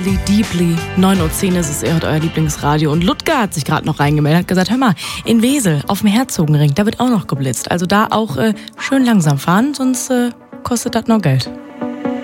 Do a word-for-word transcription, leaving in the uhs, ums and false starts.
Deeply. neun Uhr zehn ist es, ihr hört euer Lieblingsradio. Und Ludger hat sich gerade noch reingemeldet, hat gesagt, hör mal, in Wesel auf dem Herzogenring, da wird auch noch geblitzt. Also da auch äh, schön langsam fahren, sonst äh, kostet das noch Geld.